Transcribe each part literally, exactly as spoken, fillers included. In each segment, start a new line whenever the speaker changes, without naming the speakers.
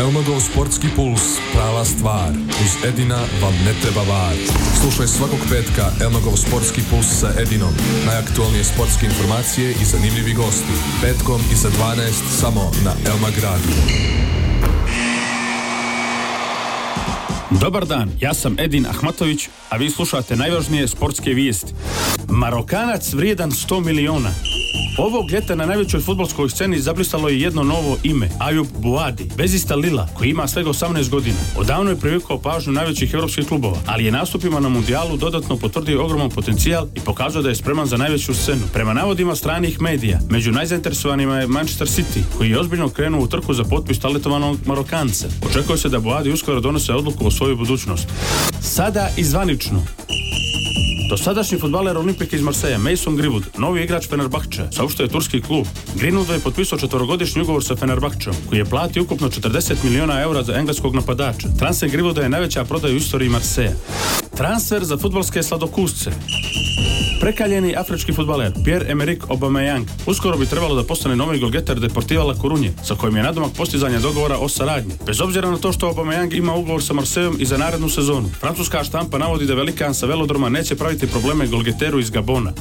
Elmagov sportski puls, prava stvar. Uz Edina vam ne treba var. Slušaj svakog petka Elmagov sportski puls sa Edinom. Najaktualnije sportske informacije i zanimljivi gosti. Petkom iza dvanaest samo na Elmag Radio.
Dobar dan, ja sam Edin Ahmatović, a vi slušate najvažnije sportske vijesti. Marokanac vrijedan sto miliona. Ovog ljeta na najvećoj fudbalskoj sceni zablistalo je jedno novo ime, Ayub Buadi, vezista Lila, koji ima svega osamnaest godina. Odavno je privukao pažnju najvećih europskih klubova, ali je nastupima na mundijalu dodatno potvrdio ogroman potencijal i pokazao da je spreman za najveću scenu. Prema navodima stranih medija, među najzainteresovanima je Manchester City, koji je ozbiljno krenuo u trku za potpis talentovanog Marokanca. Očekuje se da Buadi uskoro donose odluku o svoju budućnost. Sada i zvanično. Dosadašnji fudbaler Olimpike iz Marseja, Mason Greenwood, novi igrač Fenerbahča, saopštio je turski klub. Greenwood je potpisao četverogodišnji ugovor sa Fenerbahčom, koji je platio ukupno četrdeset miliona eura za engleskog napadača. Transfer Greenwooda je najveća prodaja u istoriji Marseja. Transfer za fudbalske sladokusce. Prekaljeni afrički fudbaler Pierre-Emerick Aubameyang uskoro bi trebalo da postane novi golgeter Deportiva La Coruñe, sa kojim je nadomak postizanja dogovora o saradnji. Bez obzira na to što Aubameyang ima ugovor sa Marsejom i za narednu sezonu, francuska štampa navodi da velikan sa velodroma neće praviti probleme golgeteru iz Gabona.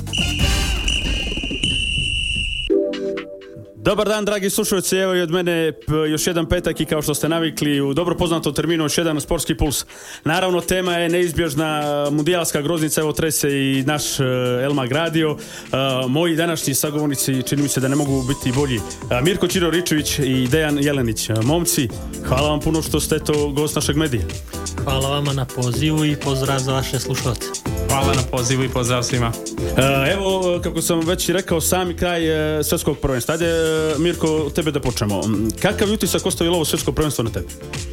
Dobar dan, dragi slušalci, evo i od mene još jedan petak i kao što ste navikli u dobro poznatom terminu još jedan sportski puls. Naravno, tema je neizbježna mundijalska groznica, evo trese i naš Elmag Radio. Moji današnji sagovornici čini mi se da ne mogu biti bolji. Mirko Čiroričević i Dejan Jelenić. Momci, hvala vam puno što ste to gost našeg medija.
Hvala vama na pozivu i pozdrav za vaše slušalce.
Hvala na pozivu i pozdrav svima.
Evo, kako sam već rekao, sami kraj svjetskog prvenstva. Ajde, Mirko, tebe da počnemo. Kakav je utisak ostavilo ovo svjetsko prvenstvo na tebi?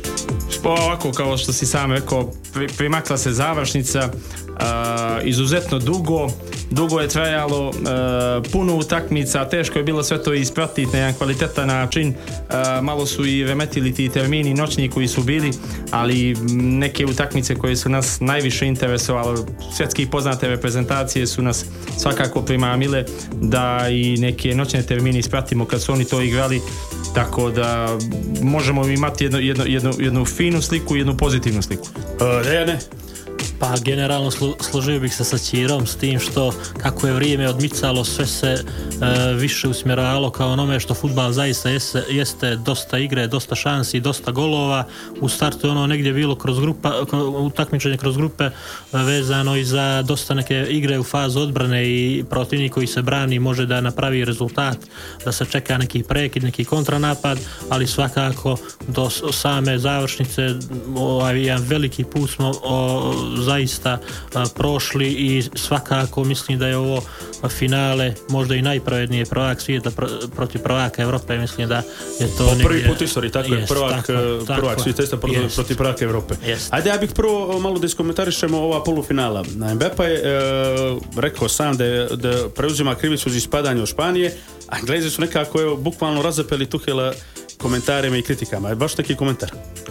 Ovako, kao što si sam rekao, primakla se završnica, uh, izuzetno dugo, dugo je trajalo, uh, puno utakmica, teško je bilo sve to ispratiti na jedan kvalitetan način, uh, malo su i remetili ti termini noćni koji su bili, ali neke utakmice koje su nas najviše interesovale, svjetski poznate reprezentacije su nas svakako primamile da i neke noćne termini ispratimo kad su oni to igrali, tako da možemo imati jednu, jednu, jednu, jednu finu sliku i jednu pozitivnu sliku.
Uh, ne, ne.
Pa generalno slu, složio bih se sa Ćirom s tim što kako je vrijeme odmicalo sve se e, više usmjeravalo kao onome što fudbal zaista jeste, jeste dosta igre, dosta šansi, dosta golova. U startu je ono negdje bilo kroz grupa, utakmičenje kroz grupe vezano i za dosta neke igre u fazu odbrane i protivnik koji se brani može da napravi rezultat, da se čeka neki prekid, neki kontranapad, ali svakako do same završnice ovaj jedan veliki put smo o, zaista a, prošli i svakako mislim da je ovo finale možda i najpravednije prvak svijeta pr- protiv prvaka Evrope, mislim da je to
negdje... Prvi put istoriji, tako je, prvak, tako, prvak svijeta protiv, protiv prvaka Evrope. Jest. Ajde, ja bih prvo malo da iskomentarišemo ova polufinala. Mbappé je e, rekao sam da, je, da preuzima krivicu za ispadanje od Španije, a Englezi su nekako evo, bukvalno razapeli Tuhela komentarima i kritikama. Je baš neki komentar?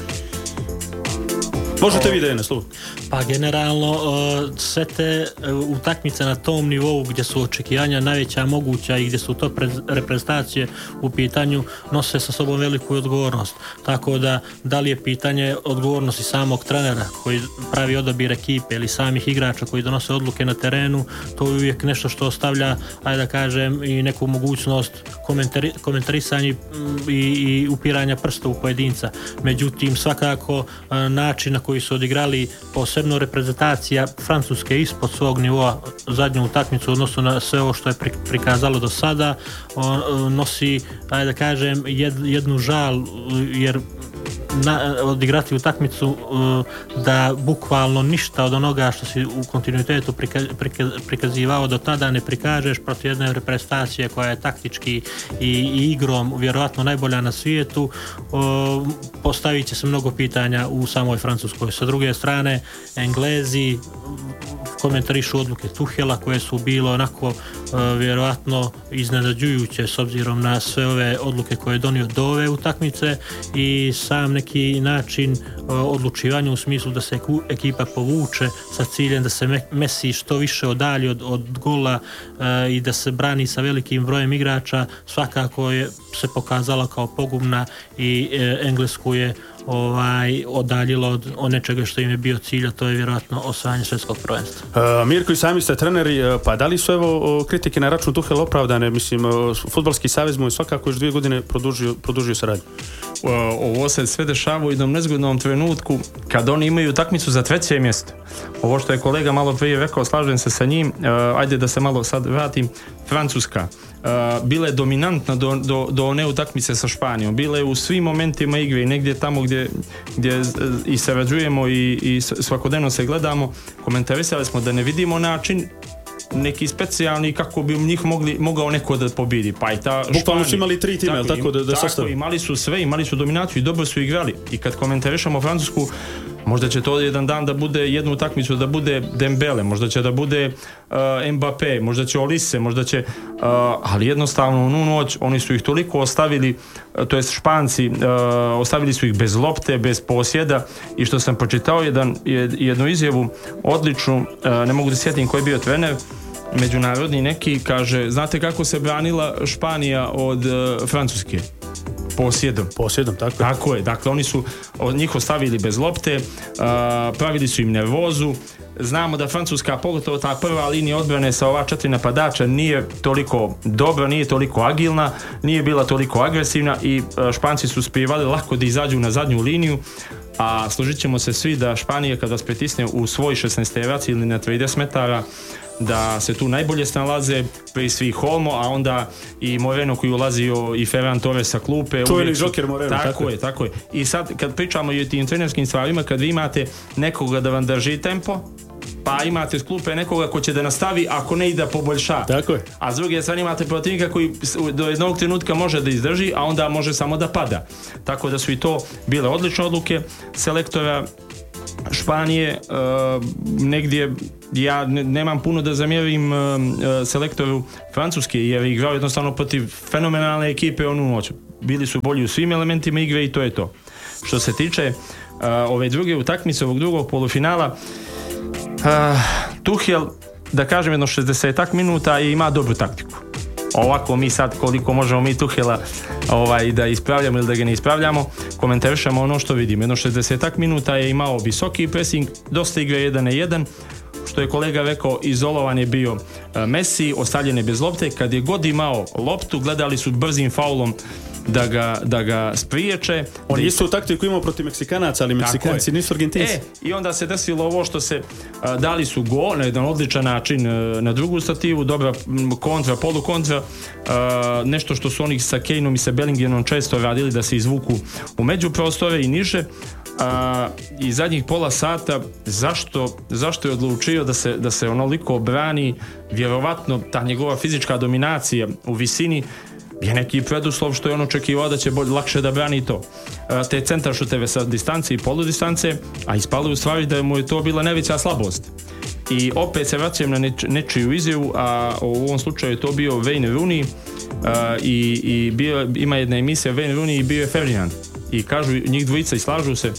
Možete vi da je na slovu?
Pa generalno uh, sve te uh, utakmice na tom nivou gdje su očekivanja najveća moguća i gdje su to pre- reprezentacije u pitanju nose sa sobom veliku odgovornost. Tako da da li je pitanje odgovornosti samog trenera koji pravi odabir ekipe ili samih igrača koji donose odluke na terenu, to je uvijek nešto što ostavlja, ajde da kažem, i neku mogućnost komentari- komentarisanja i, i upiranja prsta u pojedinca. Međutim, svakako uh, način na koji su odigrali posebno reprezentacija Francuske ispod svog nivoa zadnju utakmicu u odnosu na sve ovo što je prikazalo do sada, on nosi, ajde da kažem, jed, jednu žal, jer na, odigrati utakmicu uh, da bukvalno ništa od onoga što si u kontinuitetu prika, prika, prikazivao do tada ne prikažeš protiv jedne reprezentacije koja je taktički i, i igrom vjerojatno najbolja na svijetu, uh, postavit će se mnogo pitanja u samoj Francuskoj. Sa druge strane, Englezi komentarišu odluke Tuhela koje su bilo onako uh, vjerojatno iznenađujuće s obzirom na sve ove odluke koje je donio do ove utakmice i sam neki neki način uh, odlučivanja u smislu da se ekipa povuče sa ciljem da se Messi što više odalji od, od gola uh, i da se brani sa velikim brojem igrača, svakako je se pokazala kao pogubna i uh, Englesku je ovaj odaljilo od, od nečega što im je bio cilj, a to je vjerojatno osvajanje svjetskog prvenstva.
Uh, Mirko, i sami ste treneri, pa da li su evo kritike na račun Tuchel opravdane? Mislim, fudbalski savez mu je svakako još dvije godine produžio, produžio saradnju.
Uh, ovo se sve dešava u jednom nezgodnom trenutku kad oni imaju utakmicu za treće mjesto. Ovo što je kolega malo prije rekao, slažem se sa njim, uh, ajde da se malo sad vratim. Francuska Uh, bila je dominantna do, do, do one utakmice sa Španijom, bila je u svim momentima igre i negdje tamo gdje, gdje i sarađujemo i, i svakodnevno se gledamo, komentarisali smo da ne vidimo način neki specijalni kako bi njih mogli, mogao neko da pobidi. Pa i ta
bukvalno su imali tri tima, tako, tako da, da
tako, imali su sve, imali su dominaciju i dobro su igrali. I kad komentarišemo Francusku, možda će to jedan dan da bude jednu utakmicu da bude Dembele, možda će da bude uh, Mbappé, možda će Olise, možda će, uh, ali jednostavno u noć oni su ih toliko ostavili, uh, to jest Španci, uh, ostavili su ih bez lopte, bez posjeda i što sam pročitao jedan, jednu izjavu odličnu, uh, ne mogu da sjetim ko je bio trener, međunarodni neki, kaže, znate kako se branila Španija od uh, Francuske? Posjedom.
Posjedom, tako je.
Tako je, dakle oni su njih ostavili bez lopte, uh, pravili su im nervozu. Znamo da Francuska, pogotovo ta prva linija odbrane sa ova četiri napadača nije toliko dobra, nije toliko agilna, nije bila toliko agresivna i uh, Španci su uspijevali lako da izađu na zadnju liniju, a složit ćemo se svi da Španija kada vas pritisne u svoj šesnaesterac ili na trideset metara, da se tu najbolje snalaze pri svih Olmo, a onda i Moreno koji ulazio i Ferran Torres sa klupe.
Čuveni Joker Moreno.
Tako, tako je, tako je. I sad kad pričamo i o tim trenerskim stvarima, kad vi imate nekoga da vam drži tempo, pa imate s klupe nekoga ko će da nastavi ako ne i da poboljša.
Tako je.
A s druge strane imate protivnika koji do jednog trenutka može da izdrži, a onda može samo da pada. Tako da su i to bile odlične odluke selektora Španije. Uh, negdje ja ne, nemam puno da zamjerim uh, selektoru Francuske jer je igrao jednostavno protiv fenomenalne ekipe onu noć. Bili su bolji u svim elementima igre i to je to. Što se tiče uh, ove druge utakmice, ovog drugog polufinala, uh, Tuchel, da kažem jedno šezdesetak minuta i ima dobru taktiku. Ovako mi sad koliko možemo mi Tuchela ovaj, da ispravljamo ili da ga ne ispravljamo, komentarišemo ono što vidimo. Jedno šezdesetak minuta je imao visoki pressing, dosta igre jedan na jedan, što je kolega rekao, izolovan je bio Messi, ostavljen je bez lopte. Kad je god imao loptu, gledali su brzim faulom da ga, da ga spriječe.
On je istu taktiku imao protiv Meksikanaca, ali Meksikanci nisu Argentinci.
E, i onda se desilo ovo što se a, dali su gol na jedan odličan način a, na drugu stativu, dobra kontra, polukontra, a, nešto što su oni sa Kaneom i sa Bellinghamom često radili, da se izvuku u međuprostore i niže. A, i zadnjih pola sata zašto, zašto je odlučio da se, da se onoliko brani, vjerovatno ta njegova fizička dominacija u visini je neki preduslov što je on očekivao da će bolj, lakše da brani to. A, te centar šuteve sa distance i poludistance, a ispalo u stvari da mu je to bila najveća slabost. I opet se vraćam na neč, nečiju izjavu, a u ovom slučaju je to bio Wayne Rooney a, i, i bio, ima jedna emisija Wayne Rooney i bio je Ferdinand. I kažu njih dvojica i slažu se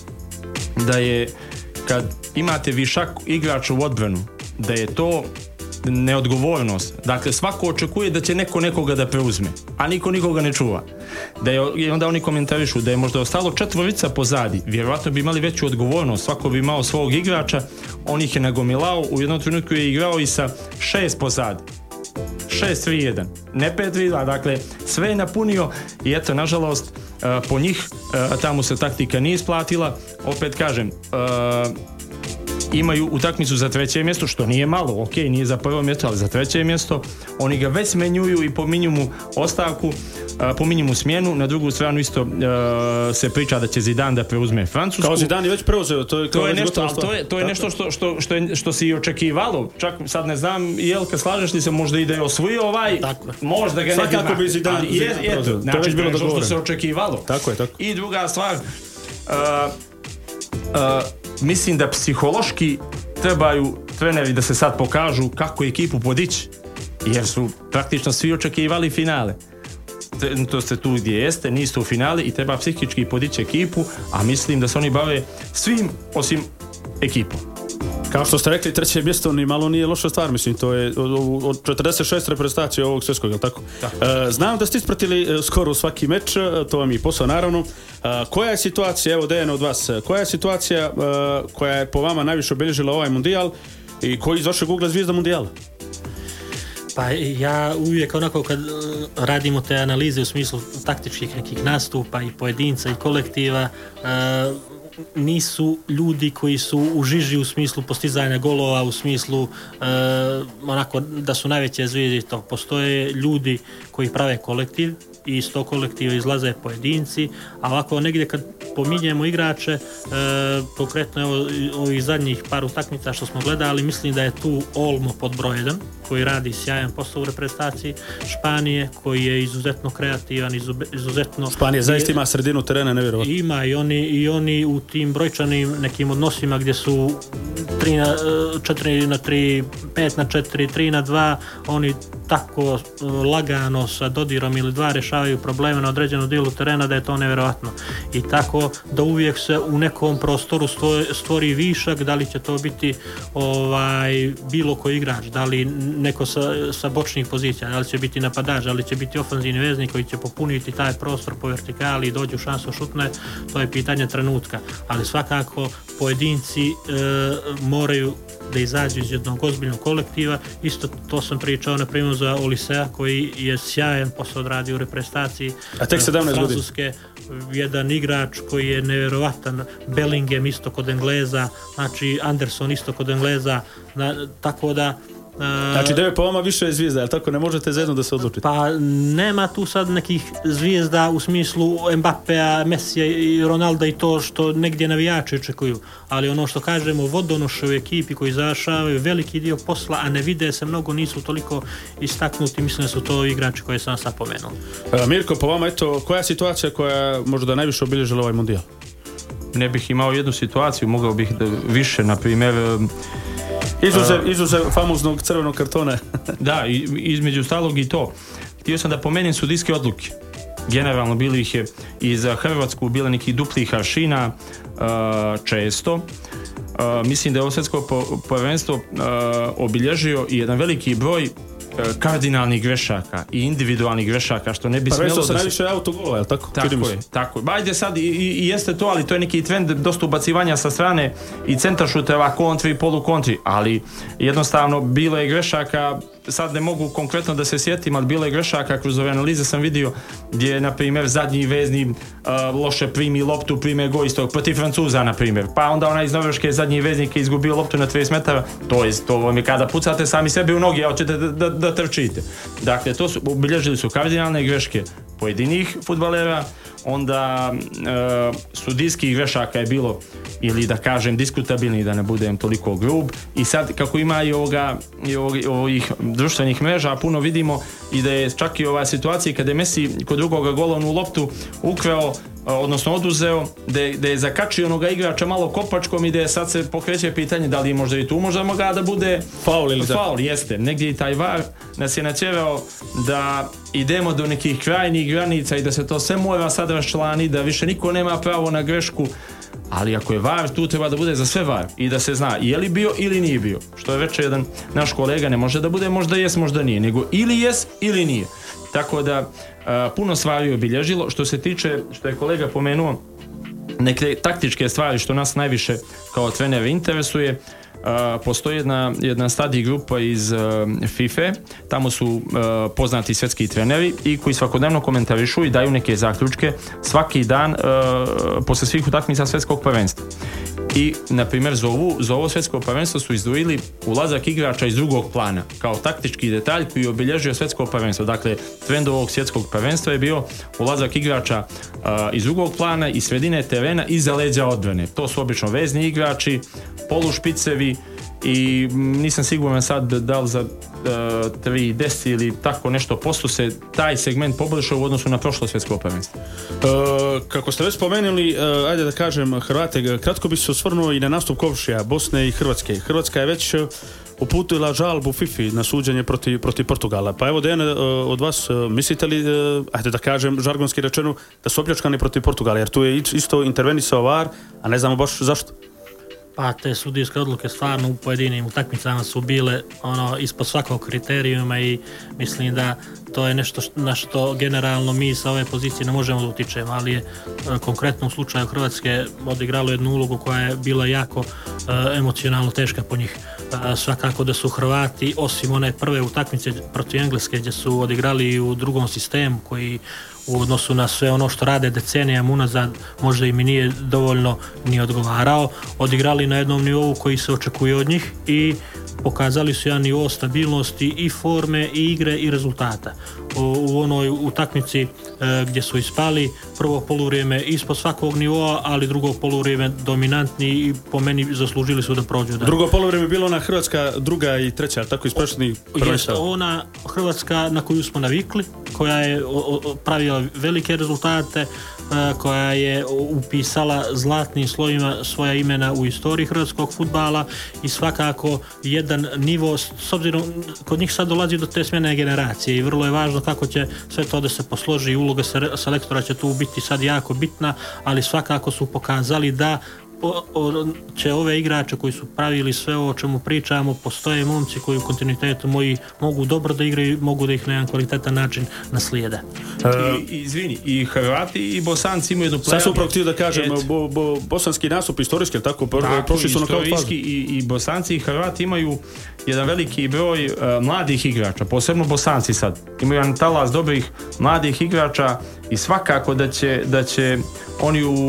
da je kad imate višak igrača u odbranu, da je to neodgovornost. Dakle, svako očekuje da će neko nekoga da preuzme, a niko nikoga ne čuva. Da je, i onda oni komentarišu da je možda ostalo četvorica pozadi, vjerovatno bi imali veću odgovornost, svako bi imao svog igrača, on ih je nagomilao, u jednom trenutku je igrao i sa šest pozadi. šest tri jedan, ne pet tri dva, dakle sve je napunio i eto, nažalost, uh, po njih uh, tamo se taktika nije isplatila. Opet kažem, uh, imaju utakmicu za treće mjesto, što nije malo, ok, nije za prvo mjesto, ali za treće mjesto. Oni ga već smenjuju i pominju mu ostavku, uh, pominju mu smjenu. Na drugu stranu isto uh, se priča da će Zidane da preuzme Francusku.
Kao Zidane je već preuzeo, to je,
to je nešto, ali to je, to je nešto što, što, što, je, što si i očekivalo. Čak sad ne znam, Jelka, slažeš li se, možda i da je osvojio ovaj,
tako.
Možda ga ne bi
kako bi Zidane,
ali je, je, to, znači, to je već bilo dogovoreno. Što se očekivalo.
Tako je, tako.
I druga stvar, uh, uh, mislim da psihološki trebaju treneri da se sad pokažu kako ekipu podići, jer su praktično svi očekivali finale. to ste tu gdje jeste, niste u finali i treba psihički podići ekipu, a mislim da se oni bave svim osim ekipom.
Kao što ste rekli, treće mjesto ni malo nije loša stvar, mislim, to je od, od četrdeset šest reprezentacija ovog svjetskog, je li tako?
tako.
E, znam da ste ispratili skoro svaki meč, to vam je posao naravno. E, koja je situacija, evo Dejan od vas, koja je situacija e, koja je po vama najviše obilježila ovaj mundijal i koji iz vašeg ugla zvijezda mundijala?
Pa ja uvijek onako kad radimo te analize u smislu taktičkih nekih nastupa i pojedinca i kolektiva, uh, nisu ljudi koji su u žiži u smislu postizanja golova, u smislu uh, onako da su najveće zvijezde to. Postoje ljudi koji prave kolektiv i iz tog kolektiva izlaze pojedinci, a ovako negdje kad pominjemo igrače, e, konkretno evo, ovih zadnjih par utakmica što smo gledali, mislim da je tu Olmo pod broj jedan, koji radi sjajan posao u reprezentaciji Španije, koji je izuzetno kreativan, izuzetno...
Španija zaista ima sredinu terena, nevjerovatno.
Ima i oni, i oni u tim brojčanim nekim odnosima gdje su četiri na tri, pet na četiri, tri na dva, oni tako lagano sa dodirom ili dva rješavaju probleme na određenom dijelu terena da je to nevjerojatno. I tako da uvijek se u nekom prostoru stvori višak, da li će to biti ovaj bilo koji igrač, da li neko sa, sa bočnih pozicija, da li će biti napadač, da li će biti ofanzivni veznik koji će popuniti taj prostor po vertikali i dođe u šansu šutne, to je pitanje trenutka. Ali svakako pojedinci e, moraju da izađu iz jednog ozbiljnog kolektiva. Isto to sam pričao na primjer za Olisea koji je sjajan posao odradio u reprezentaciji Francuske, jedan igrač koji je nevjerovatan, Bellingham isto kod Engleza, znači Anderson isto kod Engleza, na, tako da
znači da je po vama više zvijezda, ali tako ne možete za jedno da se odlučite?
Pa nema tu sad nekih zvijezda u smislu Mbappea, Messija i Ronalda i to što negdje navijači očekuju, ali ono što kažemo vodonoše u ekipi koji završavaju veliki dio posla, a ne vide se mnogo, nisu toliko istaknuti, mislim da su to igrači koje sam sad pomenuo.
Mirko, po vama eto, koja je situacija koja možda najviše obilježila ovaj mundijal?
Ne bih imao jednu situaciju, mogao bih da više, na primjer
Izuzev, uh, izuzev famoznog crvenog kartona.
Da, između stalog i to. Htio sam da pomenem sudijske odluke. Generalno bili ih je i za Hrvatsku bile neki duplih aršina uh, često. Uh, mislim da je ovo svjetsko prvenstvo uh, obilježio i jedan veliki broj kardinalnih grešaka i individualnih grešaka, što ne bi smjelo da se...
Pa najviše autogolova, je li tako?
Tako je, tako je. Ajde sad i, i jeste to, ali to je neki trend dosta ubacivanja sa strane i centaršuteva, kontri i polukontri, ali jednostavno bilo je grešaka, sad ne mogu konkretno da se sjetim, ali bilo je grešaka, kroz ove analize sam vidio gdje je, na primjer, zadnji vezni uh, loše primi loptu, prime go istog protiv Francuza, na primjer. Pa onda ona iz Norveške zadnji veznik je izgubio loptu na trideset metara, to je, to vam je kada pucate sami sebi u nogi, a hoćete da, da, da trčite. Dakle, to su, obilježili su kardinalne greške pojedinih fudbalera, onda e, sudijskih grešaka je bilo, ili da kažem diskutabilni, da ne budem toliko grub, i sad kako ima i ovoga, i ovih društvenih mreža, puno vidimo i da je čak i ova situacija kada je Messi kod drugoga gola onu loptu ukrao, odnosno oduzeo, da je, da je zakačio onoga igrača malo kopačkom i da je sad se pokreće pitanje da li možda i tu možda moga da bude
faul ili
faul, jeste. Negdje i taj var nas je natjerao da idemo do nekih krajnjih granica i da se to sve mora sad raščlani, da više niko nema pravo na grešku, ali ako je var, tu treba da bude za sve var i da se zna je li bio ili nije bio. Što je već jedan naš kolega, ne može da bude možda jes, možda nije, nego ili jes ili nije. Tako da a, puno stvari je obilježilo. Što se tiče, što je kolega pomenuo, neke taktičke stvari što nas najviše kao trenere interesuje, Uh, postoji jedna, jedna stadij grupa iz uh, FIFA, tamo su uh, poznati svjetski treneri i koji svakodnevno komentarišu i daju neke zaključke svaki dan uh, posle svih utakmica svjetskog prvenstva. I, na primjer, za, ovu, za ovo svjetsko prvenstvo su izdvojili ulazak igrača iz drugog plana kao taktički detalj koji je obilježio svjetsko prvenstvo. Dakle, trend ovog svjetskog prvenstva je bio ulazak igrača uh, iz drugog plana, iz sredine terena, iza leđa odbrane. To su obično vezni igrači, polušpicevi, i nisam siguran sad da li za uh, tri deset ili tako nešto posto se taj segment poboljšao u odnosu na prošlo svjetsko prvenstvo.
Uh, kako ste već spomenuli, uh, ajde da kažem Hrvate, kratko bi se osvrnuo i na nastup komšija Bosne i Hrvatske. Hrvatska je već uputila žalbu FIFA na suđenje protiv, protiv Portugala. Pa evo, Dejan, od vas, mislite li, ajde da kažem, žargonski rečeno, da su opljačkani protiv Portugala? Jer tu je isto intervenisao V A R, a ne znamo baš zašto.
Pa te sudijske odluke stvarno u pojedinim utakmicama su bile ono ispod svakog kriterijuma i mislim da to je nešto na što generalno mi sa ove pozicije ne možemo da utičemo, ali je konkretno u slučaju Hrvatske odigralo jednu ulogu koja je bila jako e, emocionalno teška po njih. E, svakako da su Hrvati, osim one prve utakmice protiv Engleske gdje su odigrali u drugom sistemu koji u odnosu na sve ono što rade decenijama unazad možda im i nije dovoljno ni odgovarao, odigrali na jednom nivou koji se očekuje od njih i pokazali su jedan nivo stabilnosti i forme i igre i rezultata. U, u onoj utakmici e, gdje su ispali prvo poluvrijeme ispod svakog nivoa, ali drugo poluvrijeme dominantni i po meni zaslužili su da prođu. Da.
Drugo poluvrijeme je bilo ona Hrvatska druga i treća, ali tako iz prošlih prvenstava.
Ona Hrvatska na koju smo navikli, koja je o, o, pravila velike rezultate, koja je upisala zlatnim slovima svoja imena u istoriji hrvatskog fudbala i svakako jedan nivo, s obzirom kod njih sad dolazi do te smjene generacije i vrlo je važno kako će sve to da se posloži i uloga selektora će tu biti sad jako bitna, ali svakako su pokazali da O, o, će ove igrače koji su pravili sve ovo o čemu pričamo, postoje momci koji u kontinuitetu moji mogu dobro da igraju, mogu da ih na jedan kvalitetan način naslijede.
I, i, izvini, i Hrvati i Bosanci imaju jednu plejadu.
Sad sam upravo htio da kažem, bo, bo, bosanski nastup istorijski, tako,
tako
prošli su na kao fazu.
I, i Bosanci i Hrvati imaju jedan veliki broj uh, mladih igrača, posebno Bosanci sad. Imaju jedan talas dobrih mladih igrača i svakako da će, da će oni u,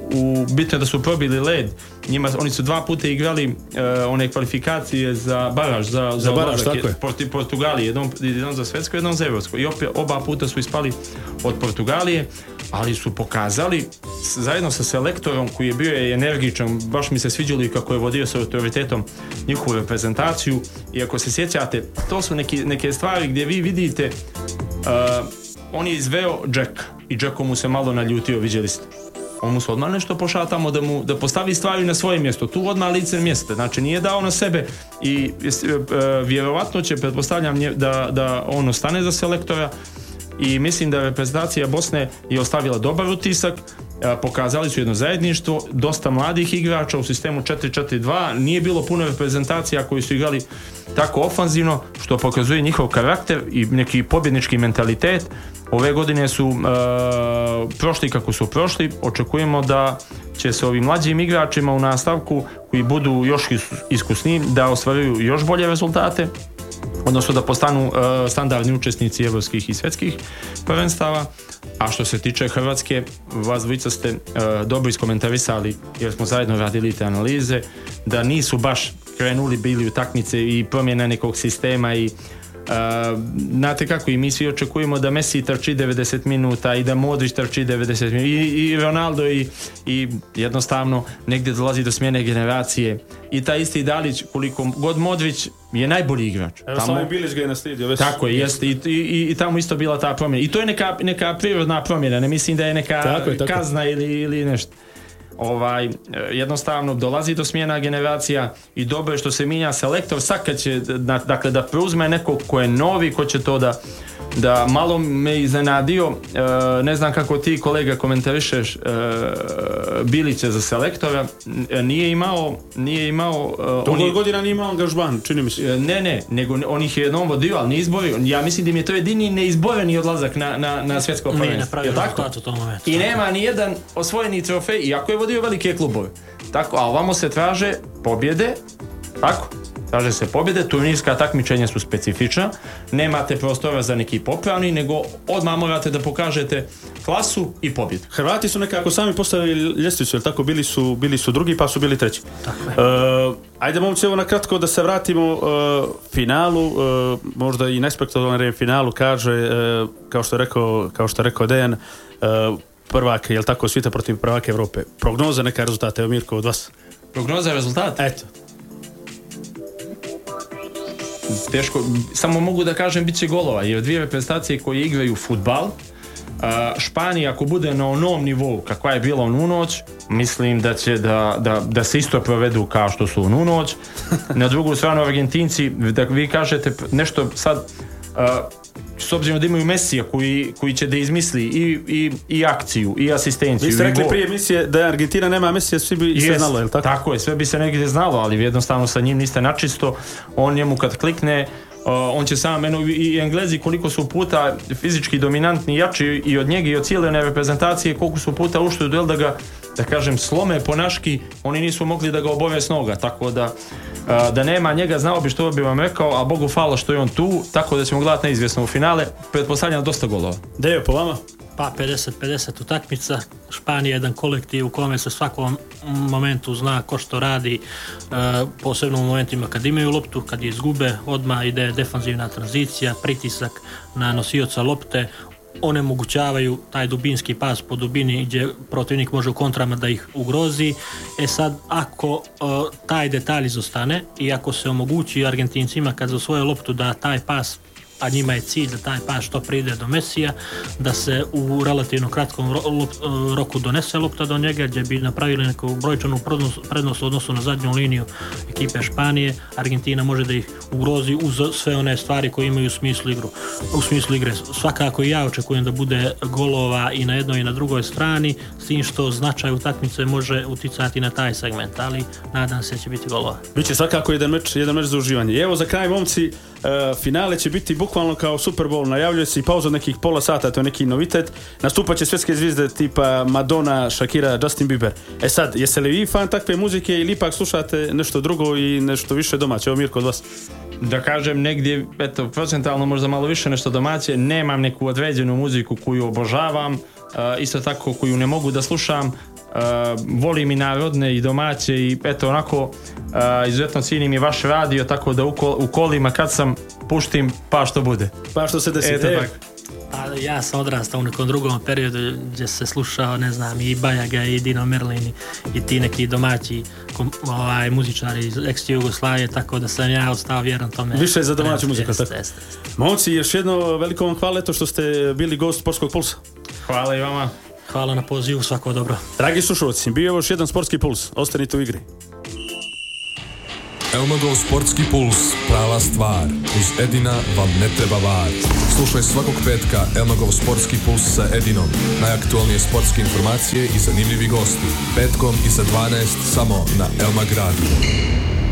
u bitno da su probili led. Njima, oni su dva puta igrali uh, one kvalifikacije za baraž, za, za,
za baraž, tako je.
Protiv Portugalije, jednom, jednom za svetsko, jednom za evropsko. I opet oba puta su ispali od Portugalije, ali su pokazali zajedno sa selektorom koji je bio je energičan, baš mi se sviđalo i kako je vodio sa autoritetom njihovu reprezentaciju. I ako se sjećate, to su neki, neke stvari gdje vi vidite uh, on je izveo Džeka i Džeko mu se malo naljutio, vidjeli ste. On mu se odmah nešto pošao tamo da mu da postavi stvari na svoje mjesto. Tu odmah lice mjesta. Znači nije dao na sebe i e, vjerovatno će, pretpostavljam da, da on ostane za selektora i mislim da reprezentacija Bosne je ostavila dobar utisak. E, pokazali su jedno zajedništvo, dosta mladih igrača u sistemu četiri četiri dva. Nije bilo puno reprezentacija koji su igrali tako ofanzivno, što pokazuje njihov karakter i neki pobjednički mentalitet. Ove godine su uh, prošli kako su prošli. Očekujemo da će se ovim mlađim igračima u nastavku koji budu još iskusniji da ostvaruju još bolje rezultate, odnosno da postanu uh, standardni učesnici evropskih i svjetskih prvenstava. A što se tiče Hrvatske, vas dvojica ste uh, dobro iskomentarisali jer smo zajedno radili te analize, da nisu baš krenuli bili utakmice i promjena nekog sistema i Uh, znate kako i mi svi očekujemo da Messi trči devedeset minuta i da Modrić trči devedeset minuta i, i Ronaldo i, i jednostavno negdje dolazi do smjene generacije i taj isti Dalić, koliko god Modrić je najbolji igrač.
Evo tamo, Slavi Bilić ga je naslijedio. Već
tako je, jeste i, i, i tamo isto bila ta promjena i to je neka, neka prirodna promjena, ne mislim da je neka tako je, tako. kazna ili, ili nešto. Ovaj, jednostavno dolazi do smjena generacija i dobro je što se mijenja selektor sad kad će, dakle da preuzme nekog ko je novi, ko će to da da malo me iznenadio, e, ne znam kako ti kolega komentarišeš e, Bilića za selektora, nije imao nije imao
e, on je, godina nije imao angažman, čini mi se.
Ne, ne, nego on ih je jednom vodio, ali ne izborio. Ja mislim da im je to jedini neizboreni odlazak na, na, na svjetsko prvenstvo.
Nije napravio rezultat u tom momentu.
I nema ni jedan osvojeni trofej, iako je vodio velike klubove. Tako, a ovamo se traže pobjede, tako? Traže se pobjede, turnirska takmičenja su specifična, nemate prostora za neki popravni, nego odmah morate da pokažete klasu i pobjedu.
Hrvati su nekako sami postavili ljestvicu, jer tako bili su, bili su drugi pa su bili treći. Uh, ajde momci, evo na kratko da se vratimo uh, finalu, uh, možda i nespektakularnom finalu, kaže, uh, kao što je rekao, kao što je rekao Dejan, uh, prvak, jel tako, svita protiv prvaka Evrope. Prognoza, neka rezultate, evo Mirko, od vas.
Prognoza rezultata?
Eto.
Teško, samo mogu da kažem bit će golova, jer dvije reprezentacije koje igraju fudbal, Španija ako bude na onom nivou kakva je bila u noć, mislim da će da, da, da se isto provedu kao što su u noć. Na drugu stranu Argentinci, da vi kažete nešto sad, uh, s obzirom da imaju Mesija koji, koji će da izmisli i, i, i akciju i asistenciju.
Vi ste rekli prije emisije da Argentina nema Mesija, svi bi se znalo, je li tako?
Tako je, sve bi se negdje znalo, ali jednostavno sa njim niste načisto. On njemu kad klikne, Uh, on će sam, eno, i Englezi koliko su puta fizički dominantni, jači i od njega i od cijele reprezentacije, koliko su puta ušli u duel da ga, da kažem, slome ponaški, oni nisu mogli da ga obove s noga, tako da uh, da nema njega, znao bi što bi vam rekao, a Bogu hvala što je on tu, tako da ćemo gledati neizvjesno u finale, pretpostavljam dosta golova.
Dejo, po vama?
Pa pedeset pedeset utakmica. Španija je jedan kolektiv u kome se svakom momentu zna ko što radi, e, posebno u momentima kad imaju loptu, kad je izgube, odmah ide defanzivna tranzicija, pritisak na nosioca lopte, onemogućavaju taj dubinski pas po dubini gdje protivnik može u kontrama da ih ugrozi. E sad, ako e, taj detalj izostane i ako se omogući Argentincima kad za svoju loptu da taj pas, a njima je cilj da taj pas što pride do Mesija, da se u relativno kratkom ro, roku donese lopta do njega, gdje bi napravili neku brojčanu prednost u odnosu na zadnju liniju ekipe Španije, Argentina može da ih ugrozi uz sve one stvari koje imaju u smislu igru. U smislu igre. Svakako i ja očekujem da bude golova i na jednoj i na drugoj strani, s tim što značaj utakmice može uticati na taj segment, ali nadam se će biti golova.
Biće svakako jedan meč, jedan meč za uživanje. I evo za kraj, momci, uh, finale će biti bukvalno kao Super Bowl, najavljuje se i pauza od nekih pola sata, to je neki novitet. Nastupat će svjetske zvijezde tipa Madonna, Shakira, Justin Bieber. E sad, jeste li vi fan takve muzike ili ipak slušate nešto drugo i nešto više domaće? Evo Mirko od vas.
Da kažem negdje, eto, procentalno možda malo više nešto domaće, nemam neku određenu muziku koju obožavam, uh, isto tako koju ne mogu da slušam. Uh, volim i narodne i domaće i eto onako uh, izuzetno cijenim i vaš radio, tako da u, kol, u kolima kad sam puštim pa što bude.
Pa što se desi.
Eto,
e,
Pa ja sam odrastao u nekom drugom periodu gdje se slušao, ne znam, i Bajaga i Dino Merlin i ti neki domaći kom, ovaj, muzičari iz ex-Jugoslavije, tako da sam ja ostao vjeran tome.
Više za domaću muziku,
jest,
tako.
jest, jest.
Momci, još jedno veliko vam hvala to što ste bili gost Sportskog pulsa.
Hvala i vama.
Hvala na pozivu, svako dobro.
Dragi slušalci, bio je još jedan Sportski puls. Ostanite u igri.
Elmagov Sportski puls, prava stvar. Uz Edina vam ne treba var. Slušaj svakog petka Elmagov Sportski puls sa Edinom. Najaktualnije sportske informacije i zanimljivi gosti. Petkom iza dvanaest samo na Elmag Radio.